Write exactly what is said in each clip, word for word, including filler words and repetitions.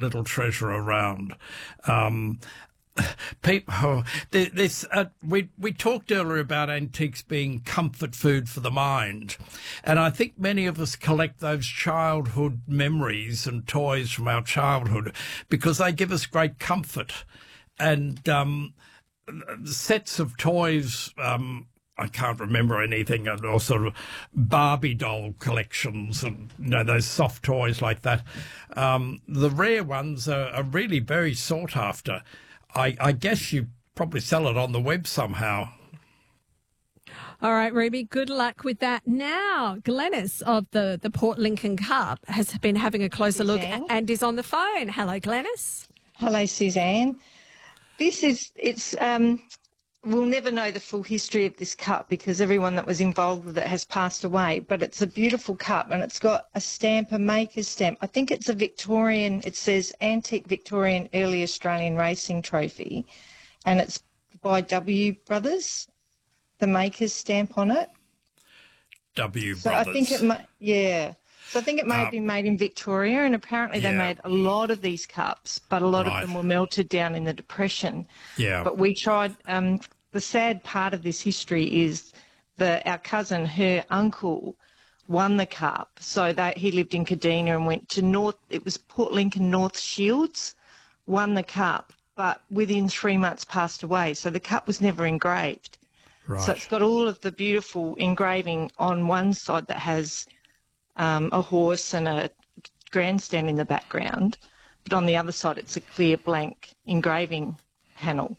little treasure around. Um, people, oh, this uh, we we talked earlier about antiques being comfort food for the mind, and I think many of us collect those childhood memories and toys from our childhood because they give us great comfort. And um, sets of toys. Um, I can't remember anything, or sort of Barbie doll collections and, you know, those soft toys like that. Um, the rare ones are, are really very sought after. I, I guess you probably sell it on the web somehow. All right, Ruby, good luck with that. Now, Glenys of the, the Port Lincoln Cup has been having a closer Suzanne. look and is on the phone. Hello, Glenys. Hello, Suzanne. This is, it's, um, we'll never know the full history of this cup because everyone that was involved with it has passed away, but it's a beautiful cup and it's got a stamp, a maker's stamp. I think it's a Victorian, it says Antique Victorian Early Australian Racing Trophy, and it's by W Brothers, the maker's stamp on it. W So Brothers. I think it might, yeah. So I think it may have Um, been made in Victoria, and apparently they yeah. made a lot of these cups, but a lot Right. of them were melted down in the Depression. Yeah. But we tried, um, the sad part of this history is that our cousin, her uncle, won the cup. So they, he lived in Kadina and went to North, it was Port Lincoln North Shields, won the cup, but within three months passed away. So the cup was never engraved. Right. So it's got all of the beautiful engraving on one side that has um, a horse and a grandstand in the background, but on the other side it's a clear blank engraving panel.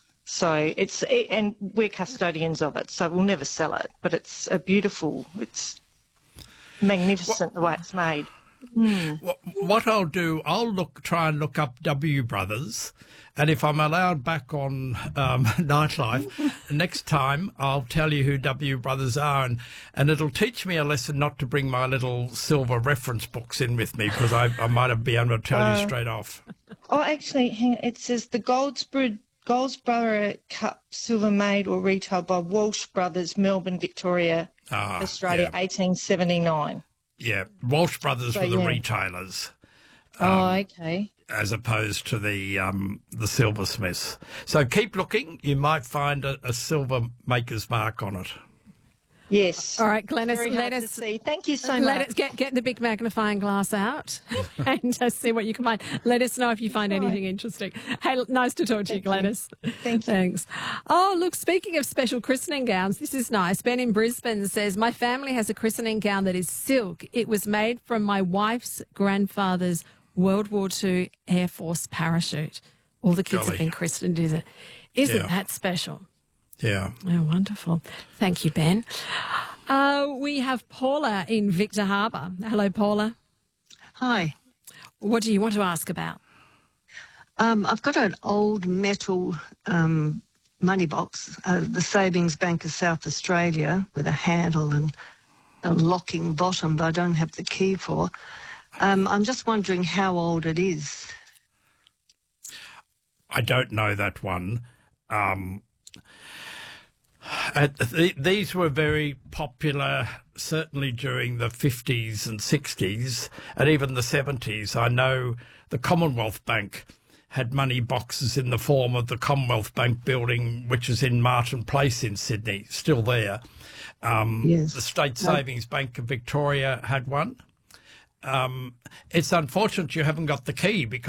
So it's, and we're custodians of it, so we'll never sell it, but it's a beautiful, it's magnificent the way it's made. Mm. What, what I'll do, I'll look, try and look up W Brothers, and if I'm allowed back on um, Nightlife, next time I'll tell you who W Brothers are, and, and it'll teach me a lesson not to bring my little silver reference books in with me, because I, I might have been able to tell Uh, you straight off. Oh, actually, hang on, it says the Goldsboro, Goldsboro Cup silver made or retailed by Walsh Brothers, Melbourne, Victoria, Ah, Australia, yeah. eighteen seventy-nine. Yeah, Walsh Brothers So, were the yeah. retailers, Oh, okay. as opposed to the um, the silversmiths. So keep looking; you might find a, a silver maker's mark on it. Yes. All right, Glenys, Very let hard to us see. Thank you so let much. us get get the big magnifying glass out and uh, see what you can find. Let us know if you find anything interesting. Hey, nice to talk to you, Thank you. Glenys. Thank you. Thanks. Oh, look, speaking of special christening gowns, this is nice. Ben in Brisbane says, my family has a christening gown that is silk. It was made from my wife's grandfather's World War Two Air Force parachute. All the kids Golly. have been christened, is it? Isn't Yeah. that special? Yeah. Oh, wonderful. Thank you, Ben. Uh, we have Paula in Victor Harbour. Hello, Paula. Hi. What do you want to ask about? Um, I've got an old metal um, money box, uh, the Savings Bank of South Australia, with a handle and a locking bottom, but I don't have the key for. Um, I'm just wondering how old it is. I don't know that one. Um, uh, th- these were very popular, certainly during the fifties and sixties and even the seventies. I know the Commonwealth Bank had money boxes in the form of the Commonwealth Bank building, which is in Martin Place in Sydney, still there. Um, Yes. The State Savings Bank of Victoria had one. Um, it's unfortunate you haven't got the key because